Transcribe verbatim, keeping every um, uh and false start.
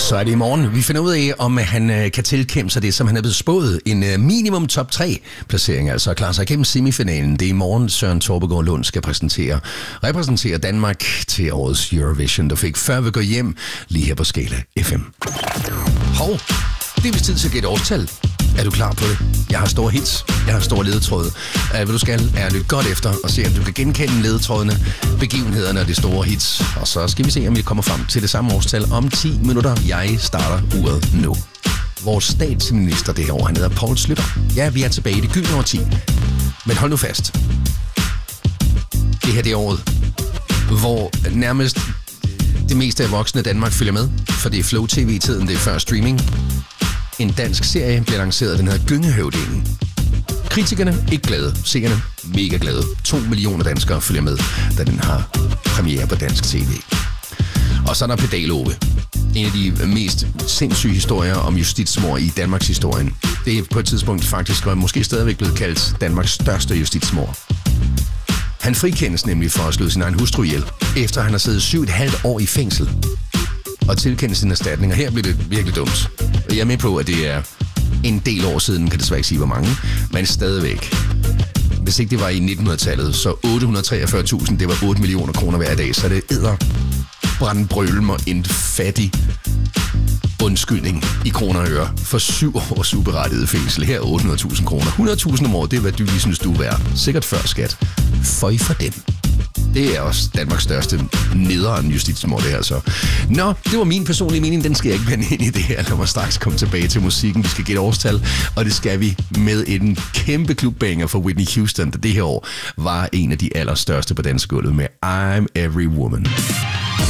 Så er det i morgen. Vi finder ud af, om han kan tilkæmpe sig det, som han er blevet spået. En minimum top tre placering, altså at klare sig igennem semifinalen. Det er i morgen, Søren Torpegaard Lund skal præsentere, repræsentere Danmark til årets Eurovision, der fik før vi går hjem lige her på Skala F M. Hov, det er vist tid til at gætte årstal. Er du klar på det? Jeg har store hits. Jeg har store ledetråde. Uh, hvad du skal, er at lytte godt efter og se, om du kan genkende ledetrådene, begivenhederne og de store hits. Og så skal vi se, om vi kommer frem til det samme årstal om ti minutter. Jeg starter uret nu. Vores statsminister det her år, han hedder Poul Schlüter. Ja, vi er tilbage i det gyldne årti. Men hold nu fast. Det her det er året, hvor nærmest det meste af voksne Danmark følger med. For det er Flow T V-tiden, det er før streaming. En dansk serie bliver lanceret, den hedder Gyngehøvdingen. Kritikerne ikke glade, seerne mega glade. To millioner danskere følger med, da den har premiere på dansk tv. Og så er der Pedal-Ove. En af de mest sindssyge historier om justitsmord i Danmarks historien. Det er på et tidspunkt faktisk, og måske stadigvæk blevet kaldt Danmarks største justitsmord. Han frikendes nemlig for at slå sin egen hustru ihjel, efter han har siddet syv et halvt år i fængsel. Og tilkendes sin erstatning, og her bliver det virkelig dumt. Jeg er med på, at det er en del år siden, kan desværre ikke sige, hvor mange, men stadigvæk. Hvis ikke det var i nittenhundredetallet, så otte hundrede og treogfyrre tusind, det var otte millioner kroner hver dag, så det æder brandbrølm og en fattig undskyldning i kroner og øre for syv års uberettiget fængsel. Her er otte hundrede tusind kroner. hundrede tusind om året, det er hvad du lige synes, du er værd. Sikkert før skat. Føj for dem. Det er også Danmarks største nederen justitsmord, det her så. Nå, det var min personlige mening. Den skal jeg ikke vende ind i det her. Lad mig straks komme tilbage til musikken. Vi skal gætte årstal, og det skal vi med en kæmpe klubbanger for Whitney Houston, der det her år var en af de allerstørste på dansegulvet med I'm Every Woman.